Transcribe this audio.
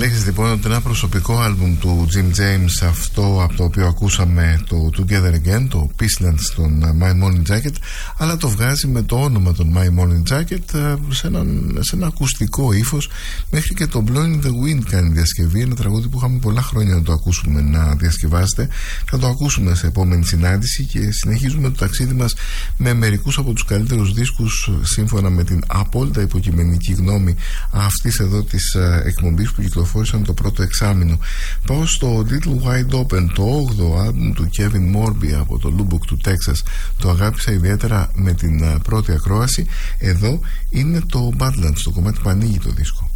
Αλέξης, λοιπόν, ότι ένα προσωπικό άλμπουμ του Jim James, αυτό από το οποίο ακούσαμε το Together Again, το Peaceland στον My Morning Jacket, αλλά το βγάζει με το όνομα των My Morning Jacket σε ένα ακουστικό ύφος. Μέχρι και το Blowing in the Wind κάνει διασκευή, ένα τραγούδι που είχαμε πολλά χρόνια να το ακούσουμε να διασκευάσετε. Θα το ακούσουμε σε επόμενη συνάντηση και συνεχίζουμε το ταξίδι μας με μερικούς από τους καλύτερους δίσκους σύμφωνα με την απόλυτα υποκειμενική γνώμη αυτής εδώ της εκπομπής που κυκλοφόρησαν το πρώτο εξάμηνο. Πάω στο Little Wide Open, το 8ο άλμπουμ του Kevin Morby από το Lubbock του Τέξας. Το αγάπησα ιδιαίτερα με την πρώτη ακρόαση. Εδώ είναι το Badlands, το κομμάτι που ανοίγει το δίσκο.